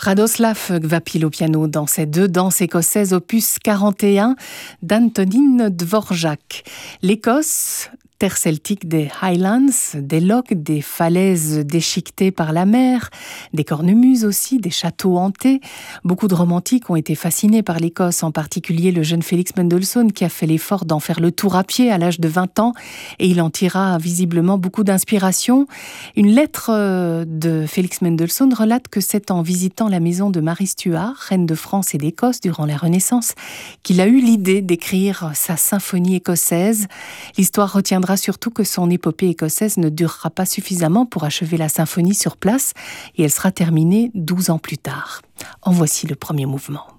Radoslav Kvapil au piano dans ces deux danses écossaises opus 41 d'Antonin Dvorak. L'Écosse, terre celtique des Highlands, des lochs, des falaises déchiquetées par la mer, des cornemuses aussi, des châteaux hantés. Beaucoup de romantiques ont été fascinés par l'Écosse, en particulier le jeune Félix Mendelssohn qui a fait l'effort d'en faire le tour à pied à l'âge de 20 ans et il en tira visiblement beaucoup d'inspiration. Une lettre de Félix Mendelssohn relate que c'est en visitant la maison de Marie Stuart, reine de France et d'Écosse durant la Renaissance, qu'il a eu l'idée d'écrire sa symphonie écossaise. L'histoire retiendra surtout que son épopée écossaise ne durera pas suffisamment pour achever la symphonie sur place et elle sera terminée 12 ans plus tard. En voici le premier mouvement.